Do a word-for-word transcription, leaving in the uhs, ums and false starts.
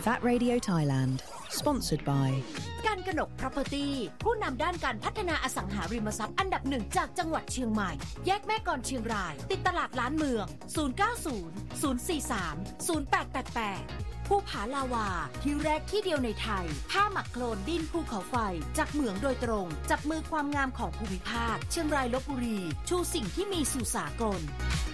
That Radio Thailand Sponsored by การกนก Property ผู้นำด้านการพัฒนาอสังหาริมทรัพย์อันดับหนึ่งจากจังหวัดเชียงใหม่แยกแม่กลอนเชียงรายติดตลาดล้านเมืองศูนย์ เก้า ศูนย์ ศูนย์ สี่ สาม ศูนย์ แปด แปด แปดภูผาลาวาที่แรกที่เดียวในไทยผ้าหมักโคลนดินภูเขาไฟจากเหมืองโดยตรงจับมือความงามของภูมิภาคเชียงรายลพบุรีชูสิ่งที่มีสู่สากล